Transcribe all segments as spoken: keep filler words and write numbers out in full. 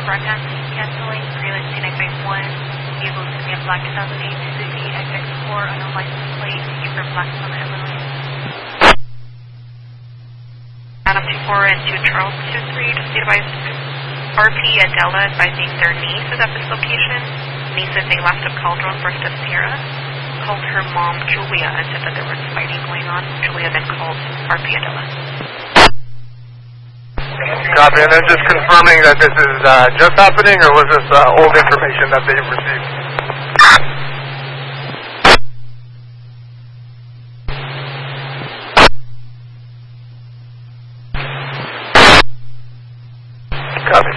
broadcast canceling, Greenland two nine five one, vehicle is going to be a black two thousand eight Suzuki X X four on a license plate, looking for black on the Illinois. Adam two four and two Charles two three, just be advised, R P Adela advising their niece is at this location. Niece is a laptop Caldron First of Sierra. Called her mom, Julia, and said that there was fighting going on. Julia then called R P Adela. Copy, and they're just confirming that this is uh, just happening, or was this uh, old information that they received? Copy.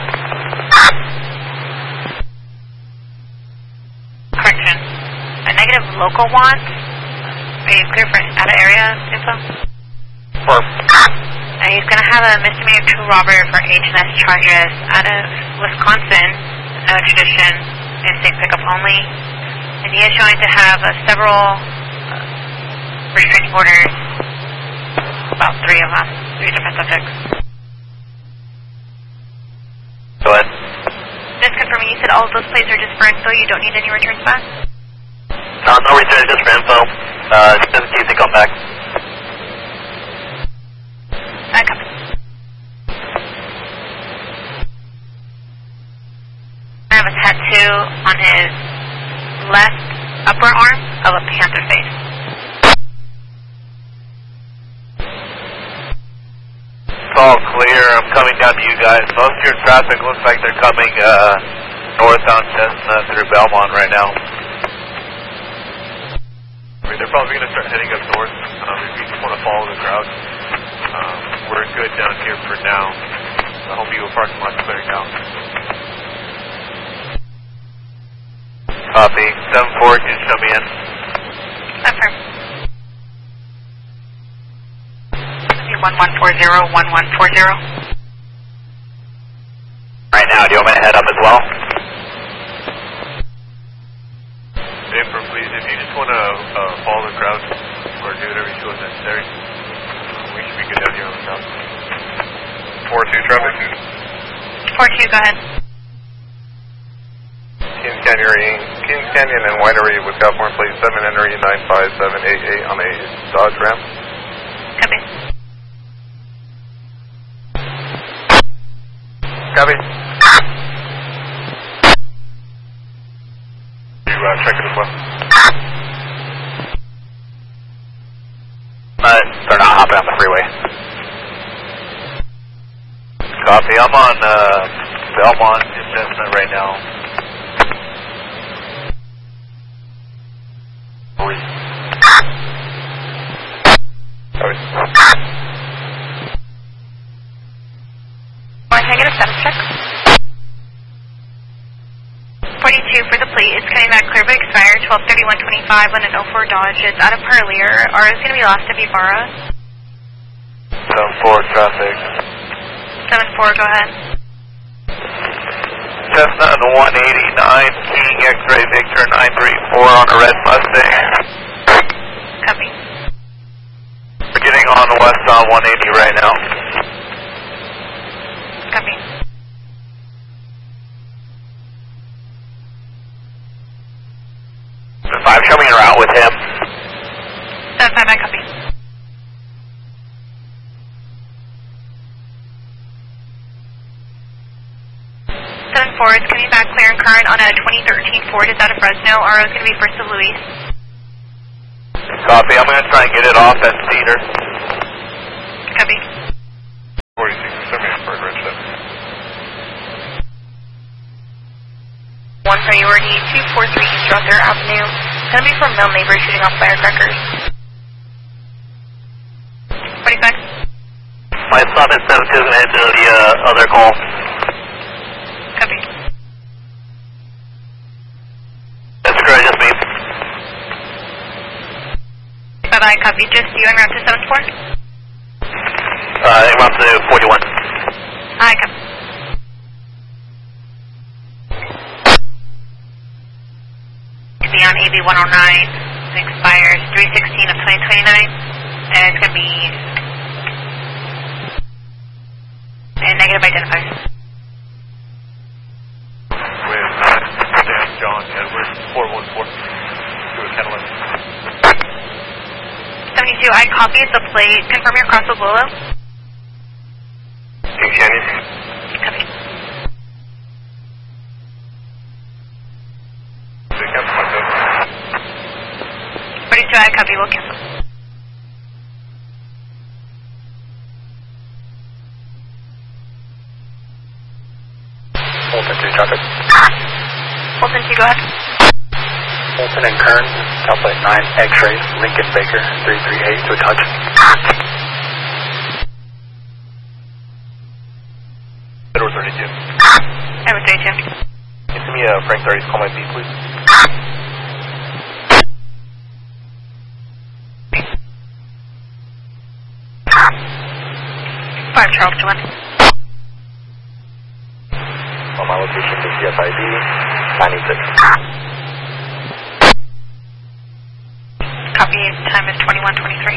Correction. A negative local want. Are you clear for out of area info? For Uh, he's going to have a misdemeanor true robbery for H and S charges out of Wisconsin, uh, tradition, in-state pickup only. And he is showing to have uh, several uh, restraining orders, about three of them, three different subjects. Go ahead. Just confirming, you said all of those plates are just for info, you don't need any returns back? Uh, no returns, just for info. Uh, just in case they come back. I copy. I have a tattoo on his left upper arm of a panther face. It's all clear. I'm coming down to you guys. Most of your traffic looks like they're coming uh, north on Chestnut through Belmont right now. I mean, they're probably going to start heading up north um, if you just want to follow the crowd. Um, we're good down here for now. The home view parking lot's clearing out. Copy. seven four, can you show me in? Confirm. one one four zero, one one four zero. Right now, do you want me to head up as well? April, please, if you just want to uh, follow the crowd or do whatever you feel is necessary, we should be good down here on the south. four two traffic. four two, go ahead. Kings Canyon, Kings Canyon and Winery with California plate seven Henry nine five seven eight eight on a Dodge Ram. Copy. Copy. You uh, check it as well. Uh, they're not hopping on the freeway. Copy. I'm on uh, Belmont in Chestnut right now. Copy. Can I get a status check? forty-two for the plate. It's coming back clear but expired. twelve thirty-one twenty-five on an oh four Dodge. It's out of Parlier. R is going to be lost to Vibara. seven four traffic. seven four, go ahead. Chestnut one eighty-nine, King X-Ray Victor nine three four on a red Mustang. Copy. We're getting on west on one eighty right now. Copy. five, show me a route with him. seven five, I copy. seven four is coming back clear and current on a twenty thirteen Ford. It's out of Fresno. R O is going to be first of Luis. Copy, I'm going to try and get it off at Cedar. Copy. forty-six, send me a bird red ship. One priority, two four three East Ruther Avenue. It's going to be from male neighbor shooting off firecrackers. forty-five. My son is seven two, going to head to the uh, other call. Copy. That's correct, just me. Bye-bye, copy. Just you en route to seven four? Uh, en route to forty-one. Hi, copy. To be on A B one oh nine. It expires three sixteen of twenty twenty-nine. And it's going to be a negative identifier. I copied the plate. Confirm your cross with Willow. King Canyon. Copy. forty-two, I copy. We'll cancel. Fulton two, traffic. Fulton two, go ahead. Fulton and Kern, Southlight nine, X-ray, Lincoln Baker, three three eight to a touch. Edward thirty-two. Edward thirty-two. Give me a Frank thirty, call my B, please. five Charles to one. On my location, the C S I D, ninety-six. Copy, time is twenty-one twenty-three.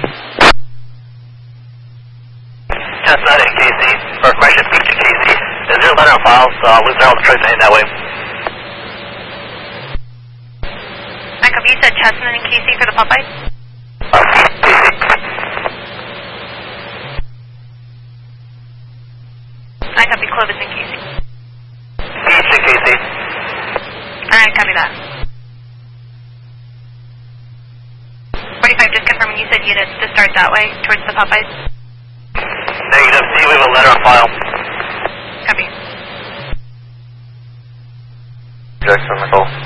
Cessna and K C, or question, speak to K C. Is there a letter on file? So I'll lose all the trucks heading that way. I copy, you said Chestnut and K C for the Popeyes? Uh, K C. I copy Clovis and K C. Beach and K C. Alright, copy that. forty-five, just confirming you said units to start that way, towards the Popeyes? Negative, see, we have a letter on file. Copy. Jackson, Nicole.